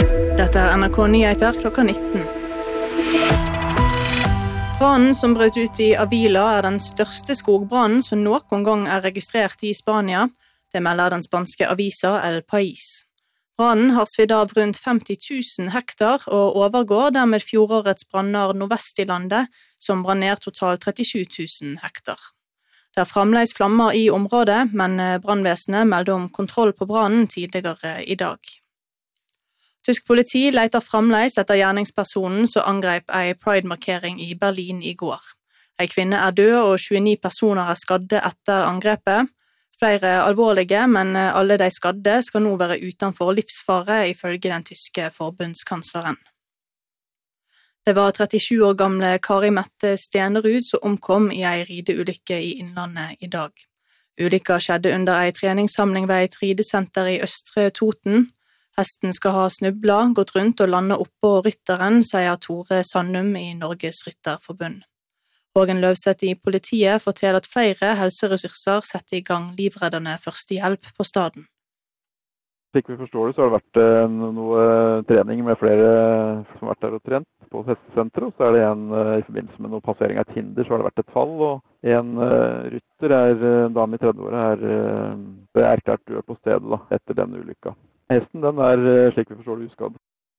Dette NRK Nyheter klokka 19. Brannen som brøt ut i Avila den største skogbrannen som noen gang registrert i Spania. Det melder den spanske avisa El País. Brannen har svidd av rundt 50 000 hektar og overgår dermed fjorårets branner nordvest i landet, som brann ned totalt 37 000 hektar. Det fremdeles flammer i området, men brannvesenet melder om kontroll på brannen tidligere i dag. Tysk politi leter fremdeles etter gjerningspersonen som angrep en Pride-markering i Berlin i går. En kvinne død og 29 personer skadde etter angrepet. Flere alvorlige, men alle de skadde skal nå være utenfor livsfare ifølge den tyske forbundskansleren. Det var 37 år gamle Kari Mette Stenerud som omkom i en rideulykke i Innlandet i dag. Ulykka skjedde under en treningssamling ved et ridesenter i Østre Toten. Hesten skal ha snublet, gått rundt og landet oppå rytteren, sier Tore Sandum i Norges Rytterforbund. Hågen Løvseth i politiet forteller at flere helseressurser setter i gang livreddende førstehjelp på staden. Slik vi forstår det, så har det vært noe trening med flere som har vært der og trent på hestesenteret, og så er det en i forbindelse med noe passering av et hinder, så har det vært et fall, og en rytter, en dame i 30-året, ble erklært død på stedet da, etter denne ulykka. Hesten den slik vi forstår det, uskadd.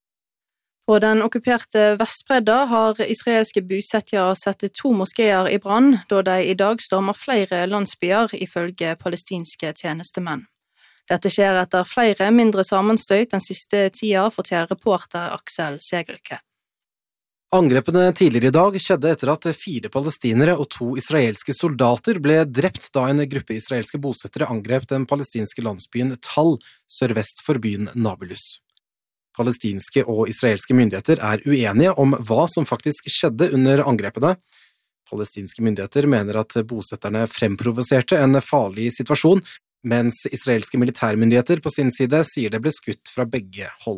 På den okkuperte Vestbredda har israelske bosettere satt 2 moskeer i brann, da de i dag stormer flere landsbyer ifølge palestinske tjenestemenn. Dette skjer etter flere mindre sammenstøyt den siste tida, forteller reporter Aksel Segelke. Angrepene tidligere i dag skjedde etter at 4 palestinere og 2 israelske soldater ble drept da en gruppe israelske bosettere angrep den palestinske landsbyen Tal, sørvest for byen Nablus. Palestinske og israelske myndigheter uenige om hva som faktisk skjedde under angrepene. Palestinske myndigheter mener at bosetterne fremprovoserte en farlig situasjon, mens israelske militærmyndigheter på sin side sier det ble skutt fra begge hold.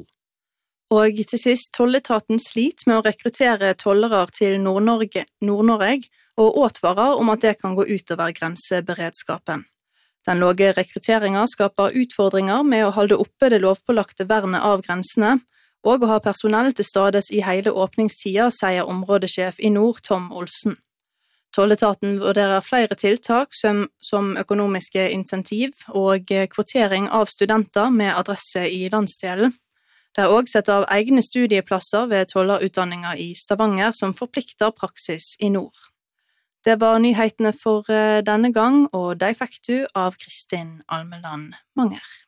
Og til sist, tolletaten sliter med å rekruttere tollere til Nord-Norge, og advarer om at det kan gå utover grenseberedskapen. Den lave rekrutteringen skaper utfordringer med å holde oppe det lovpålagte vernet av grensene, og å ha personell til stades i hele åpningstida, sier områdesjef i nord, Tom Olsen. Tolletaten vurderer flere tiltak som økonomiske insentiv og kvotering av studenter med adresse i landsdelen. Det er også satt av egne studieplasser ved tollerutdanninger i Stavanger som forplikter praksis i nord. Det var nyhetene for denne gang, og de fikk du av Kristin Almeland Manger.